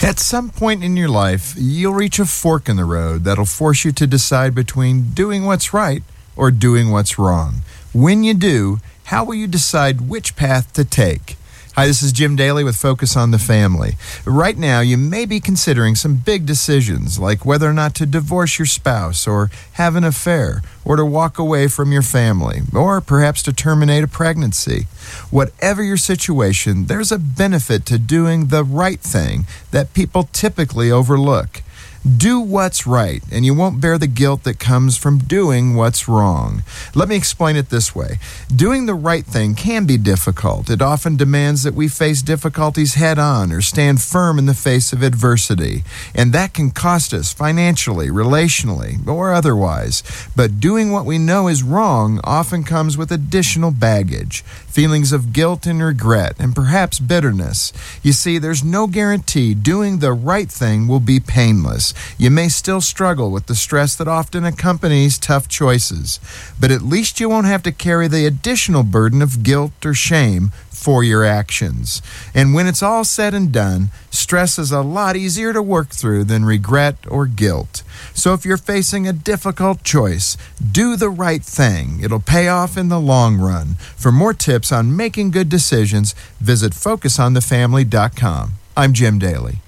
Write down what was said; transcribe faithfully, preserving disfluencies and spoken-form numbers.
At some point in your life, you'll reach a fork in the road that'll force you to decide between doing what's right or doing what's wrong. When you do, how will you decide which path to take? Hi, this is Jim Daly with Focus on the Family. Right now, you may be considering some big decisions, like whether or not to divorce your spouse or have an affair, or to walk away from your family, or perhaps to terminate a pregnancy. Whatever your situation, there's a benefit to doing the right thing that people typically overlook. Do what's right, and you won't bear the guilt that comes from doing what's wrong. Let me explain it this way. Doing the right thing can be difficult. It often demands that we face difficulties head-on or stand firm in the face of adversity, and that can cost us financially, relationally, or otherwise. But doing what we know is wrong often comes with additional baggage, feelings of guilt and regret, and perhaps bitterness. You see, there's no guarantee doing the right thing will be painless. You may still struggle with the stress that often accompanies tough choices, but at least you won't have to carry the additional burden of guilt or shame for your actions. And when it's all said and done, stress is a lot easier to work through than regret or guilt. So if you're facing a difficult choice, do the right thing. It'll pay off in the long run. For more tips on making good decisions, visit focus on the family dot com. I'm Jim Daly.